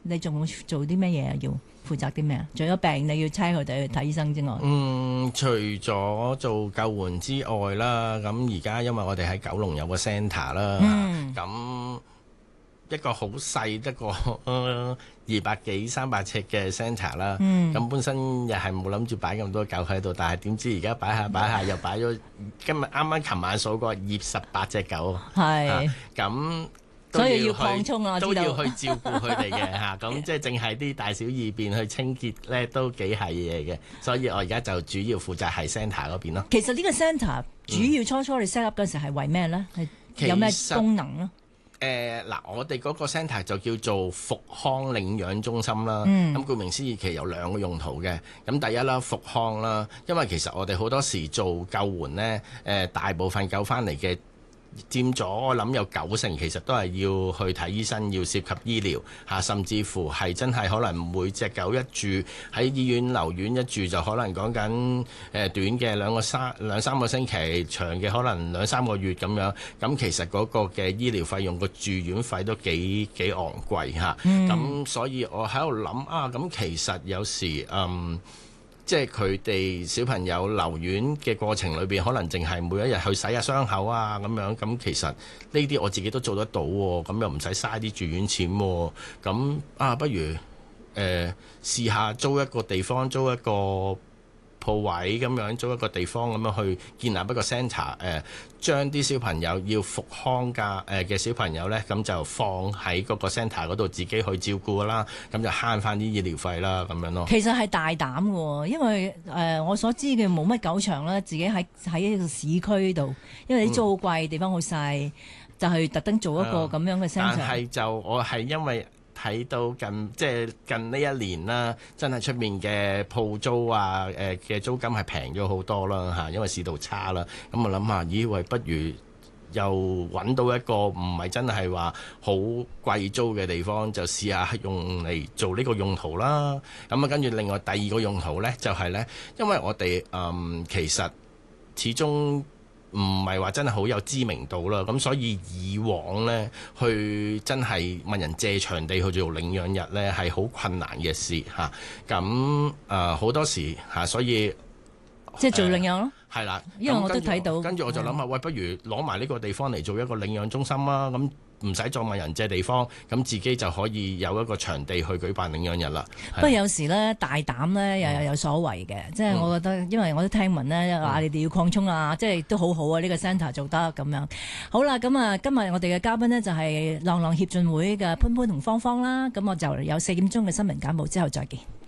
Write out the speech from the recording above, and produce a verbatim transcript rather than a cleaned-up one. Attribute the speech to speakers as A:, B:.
A: 你仲會做啲咩嘢啊？要負責啲咩啊？除咗病你要差佢哋去睇醫生之外，
B: 嗯，除咗做救援之外啦，咁而家因為我哋喺九龍有個 centre 啦，咁、嗯、一個好細一個二百幾三百尺嘅 centre 啦，咁、嗯、本身又係冇諗住擺咁多狗喺度，但係點知而家擺下擺下又擺咗，今日啱啱琴晚數過二十八隻狗，係咁。
A: 所以要擴充啊，
B: 都要去照顧佢哋嘅嚇，咁即係淨係啲大小二便去清潔咧，都幾係嘢嘅。所以我而家就主要負責係 centre 嗰邊咯。
A: 其實呢個 centre 主要初初你 set up 嗰時係為咩咧？係、嗯、有咩功能咧？
B: 誒嗱、呃，我哋嗰個 centre 就叫做復康領養中心啦。咁、嗯、顧名思義，其實有兩個用途嘅。咁第一啦，復康啦，因為其實我哋好多時做救援咧，誒、呃、大部分救翻嚟嘅。佔咗我諗有九成，其實都係要去睇醫生，要涉及醫療嚇，甚至乎係真係可能每隻狗一住喺醫院留院一住就可能講緊誒短嘅兩個三兩三個星期，長嘅可能兩三個月咁樣。咁其實嗰個嘅醫療費用個住院費都幾幾昂貴嚇。咁、嗯、所以我喺度諗啊，咁其實有時嗯。即係佢哋小朋友留院嘅過程裏邊，可能淨係每一日去洗下傷口啊咁樣。咁其實呢啲我自己都做得到喎，咁又唔使嘥啲住院錢喎。咁啊，不如誒、呃、試下租一個地方，租一個鋪位咁樣，租一個地方咁樣去建立一個 centre，誒、呃，將啲小朋友要復康㗎誒嘅小朋友呢，咁就放喺嗰個 centre 嗰度自己去照顧啦，咁就慳翻啲醫療費啦，咁樣咯。其實係大膽嘅，因為誒、呃、我所知嘅冇乜狗場啦，自己喺喺一個市區度，因為啲租好貴，地方好細、嗯，就係特登做一個咁樣嘅 centre。但係就我係因為睇到近即係近呢一年啦，真係出面嘅鋪租啊，誒、呃、嘅租金係平咗好多啦嚇，因為市道差啦。咁我諗下，咦喂，不如又揾到一個唔係真係話好貴租嘅地方，就試下用嚟做呢個用途啦。咁啊，跟住另外第二個用途呢，就係、是、呢，因為我哋嗯其實始終唔係話真係好有知名度啦，咁所以以往呢，去真係問人借場地去做領養日呢，係好困難嘅事嚇。咁誒好多時嚇、啊，所以即係做領養咯。係、呃、啦，因為我都睇到。跟住我就諗下，喂，不如攞埋呢個地方嚟做一個領養中心啦。咁唔使再問人借地方，咁自己就可以有一個場地去舉辦領養日啦。不過有時咧，大膽咧又有所謂嘅、嗯，即係我覺得，因為我都聽聞咧話你哋要擴充啊，即係都好好啊，呢、呢個 centre 做得咁樣。好啦，咁啊，今日我哋嘅嘉賓呢，就係浪浪協進會嘅潘潘同芳芳啦。咁我就有四點鐘嘅新聞簡報之後再見。